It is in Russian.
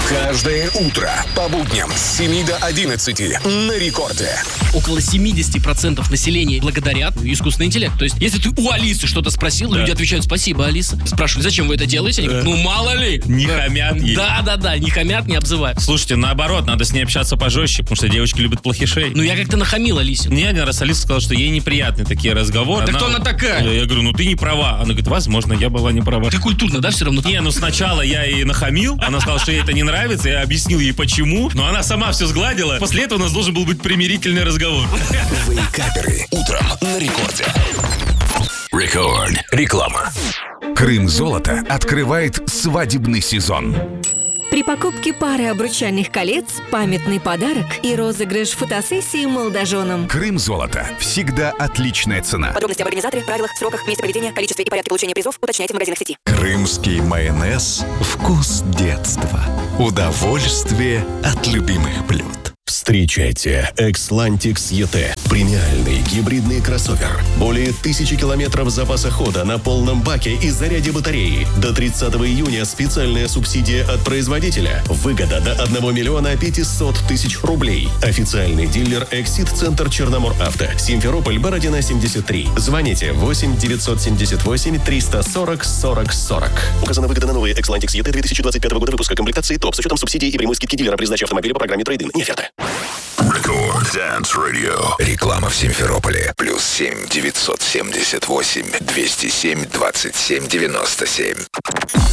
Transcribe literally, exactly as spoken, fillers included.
Каждое утро по будням с семи до одиннадцати на рекорде. Около семьдесят процентов населения благодарят искусственный интеллект. То есть, если ты у Алисы что-то спросил, да. люди отвечают: спасибо, Алиса. Спрашивали: зачем вы это делаете? Они говорят: ну, мало ли. Не да. хамят ей. Да-да-да, не хамят, не обзывают. Слушайте, наоборот, надо с ней общаться пожестче, потому что девочки любят плохишей. Ну, я как-то нахамил Алисе. Мне один раз Алиса сказала, что ей неприятны такие разговоры. Да она... кто она такая? Я, я говорю: ну, ты не права. Она говорит: возможно, я была не права. Ты культурно, да, все равно? Не, ну, сначала я ей нахамил. Она сказала, что ей это не нравится. Я объяснил ей, почему. Но она сама все сгладила. После этого у нас должен был быть примирительный разговор. Вейкаперы. Утром на рекорде. Рекорд. Реклама. Крым Золото открывает свадебный сезон. При покупке пары обручальных колец памятный подарок и розыгрыш фотосессии молодоженам. Крым Золото. Всегда отличная цена. Подробности об организаторе, правилах, сроках, месте проведения, количестве и порядке получения призов уточняйте в магазинах сети. Крымский майонез – вкус детства. Удовольствие от любимых блюд. Встречайте Xlantix и ти. Премиальный гибридный кроссовер. Более тысячи километров запаса хода на полном баке и заряде батареи. До тридцатого июня специальная субсидия от производителя. Выгода до одного миллиона пятисот тысяч рублей. Официальный дилер Эксид Центр Черномор Авто. Симферополь, Бородина, семьдесят три. Звоните восемь девятьсот семьдесят восемь триста сорок сорок сорок. Указана выгода на новые Xlantix и ти две тысячи двадцать пятого года выпуска комплектации ТОП с учетом субсидий и прямой скидки дилера при сдаче автомобиля по программе трейд-ин. Не оферта. Рекорд Dance Radio. Реклама в Симферополе. Плюс семь девятьсот семьдесят восемь двести семь двадцать семь девяносто семь.